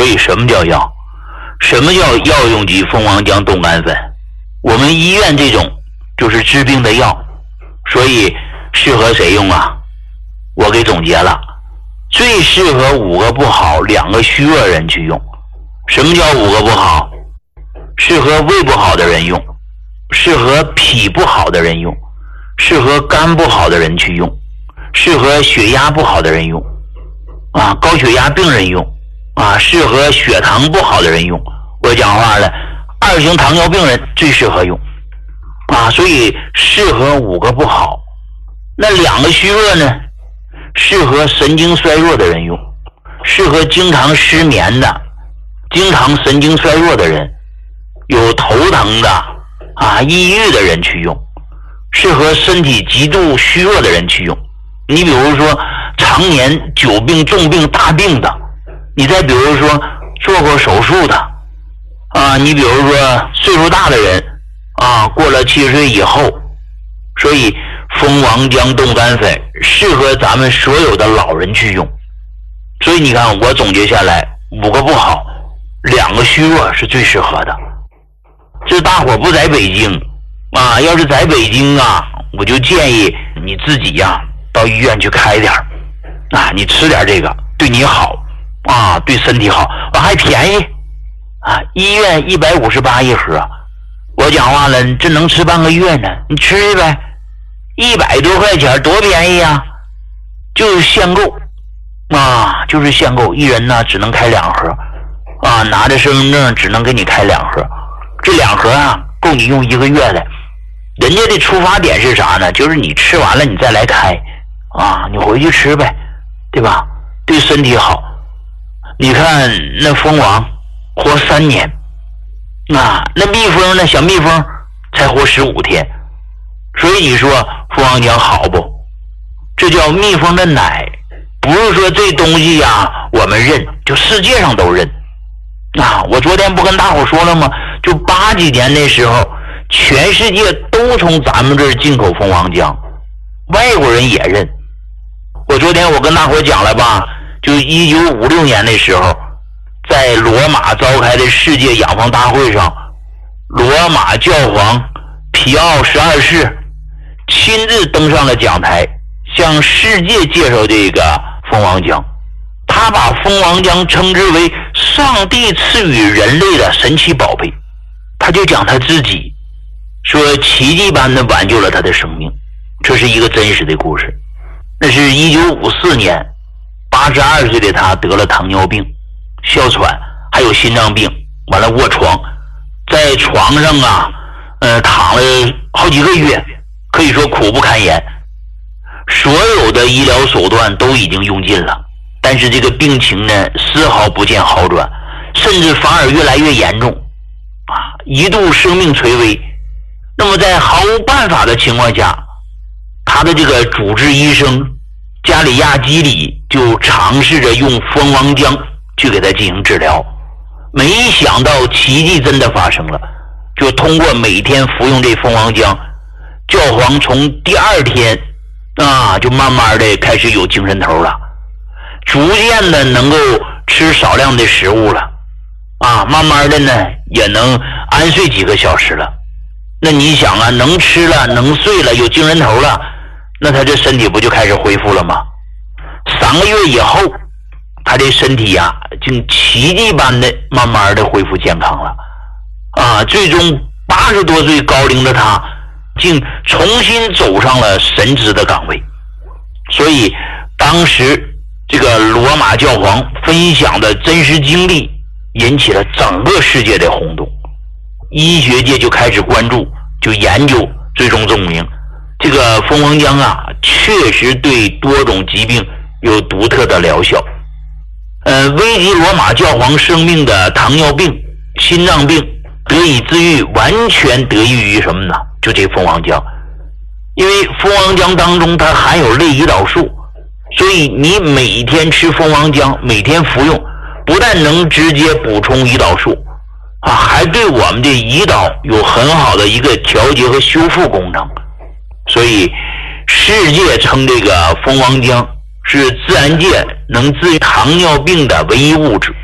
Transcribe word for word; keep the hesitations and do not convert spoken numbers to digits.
以什么叫药？什么叫药用级蜂王浆冻干粉？我们医院这种就是治病的药，所以适合谁用啊？我给总结了，最适合五个不好、两个虚弱人去用。什么叫五个不好？适合胃不好的人用，适合脾不好的人用，适合肝不好的人去用，适合血压不好的人用，啊，高血压病人用，啊，适合血糖不好的人用。我讲话了，二型糖尿病人最适合用，啊，所以适合五个不好。那两个虚弱呢？适合神经衰弱的人用，适合经常失眠的、经常神经衰弱的人，有头疼的啊、抑郁的人去用，适合身体极度虚弱的人去用。你比如说常年久病、重病、大病的，你再比如说做过手术的啊，你比如说岁数大的人啊，过了七十岁以后，所以蜂王浆冻干粉适合咱们所有的老人去用。所以你看，我总结下来，五个不好，两个虚弱是最适合的。这大伙不在北京啊，要是在北京啊，我就建议你自己呀、啊、到医院去开点啊，你吃点这个对你好啊，对身体好，完还便宜啊，医院一百五十八一盒。我讲话了，这能吃半个月呢，你吃呗，一百多块钱多便宜啊，就是限购啊，就是限购，一人呢只能开两盒啊，拿着身份证只能给你开两盒，这两盒啊够你用一个月的。人家的出发点是啥呢？就是你吃完了你再来开啊，你回去吃呗，对吧？对身体好。你看那蜂王活三年啊，那蜜蜂呢，小蜜蜂才活十五天。所以你说蜂王浆好不？这叫蜜蜂的奶，不是说这东西呀、啊、我们认，就世界上都认啊。我昨天不跟大伙说了吗？就八几年那时候，全世界都从咱们这儿进口蜂王浆，外国人也认。我昨天我跟大伙讲了吧，就一九五六年那时候，在罗马召开的世界养蜂大会上，罗马教皇皮奥十二世亲自登上了讲台，向世界介绍这个蜂王浆。他把蜂王浆称之为上帝赐予人类的神奇宝贝。他就讲他自己说奇迹般的挽救了他的生命，这是一个真实的故事。那是一九五四年，八十二岁的他得了糖尿病、哮喘还有心脏病，完了卧床，在床上啊呃躺了好几个月，可以说苦不堪言。所有的医疗手段都已经用尽了，但是这个病情呢丝毫不见好转，甚至反而越来越严重啊，一度生命垂危。那么在毫无办法的情况下，他的这个主治医生加里亚基里就尝试着用蜂王浆去给他进行治疗。没想到奇迹真的发生了，就通过每天服用这蜂王浆，教皇从第二天啊就慢慢的开始有精神头了，逐渐的能够吃少量的食物了啊，慢慢的呢也能安睡几个小时了。那你想啊，能吃了，能睡了，有精神头了，那他这身体不就开始恢复了吗？三个月以后，他这身体呀、啊，竟奇迹般的慢慢的恢复健康了啊！最终八十多岁高龄的他，竟重新走上了神职的岗位。所以当时这个罗马教皇分享的真实经历，引起了整个世界的轰动。医学界就开始关注，就研究，最终证明这个蜂王浆啊，确实对多种疾病有独特的疗效。呃，危及罗马教皇生命的糖尿病、心脏病得以治愈，完全得益于什么呢？就这蜂王浆。因为蜂王浆当中它含有类胰岛素，所以你每天吃蜂王浆，每天服用，不但能直接补充胰岛素啊，还对我们的胰岛有很好的一个调节和修复功能。所以世界称这个蜂王浆是自然界能治糖尿病的唯一物质。